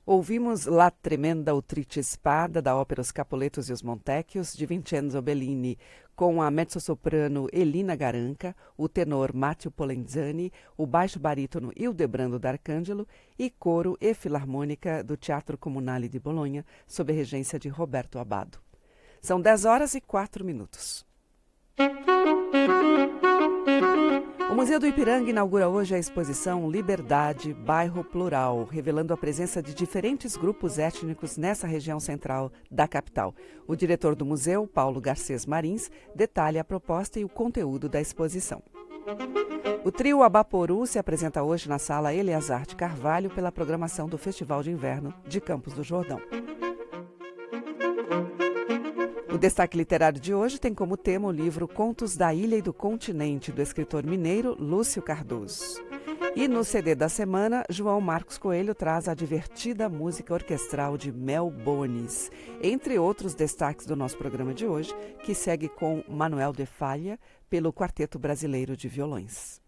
Ouvimos La Tremenda Utrice Spada, da ópera Os Capuletos e os Montecchios, de Vincenzo Bellini, com a mezzosoprano Elina Garanca, o tenor Matteo Polenzani, o baixo barítono Ildebrando D'Arcangelo e coro e filarmônica do Teatro Comunale de Bolonha, sob a regência de Roberto Abbado. São 10h04. O Museu do Ipiranga inaugura hoje a exposição Liberdade, Bairro Plural, revelando a presença de diferentes grupos étnicos nessa região central da capital. O diretor do museu, Paulo Garcês Marins, detalha a proposta e o conteúdo da exposição. O trio Abaporu se apresenta hoje na Sala Eleazar de Carvalho pela programação do Festival de Inverno de Campos do Jordão. O destaque literário de hoje tem como tema o livro Contos da Ilha e do Continente, do escritor mineiro Lúcio Cardoso. E no CD da semana, João Marcos Coelho traz a divertida música orquestral de Mel Bonis, entre outros destaques do nosso programa de hoje, que segue com Manuel de Falla, pelo Quarteto Brasileiro de Violões.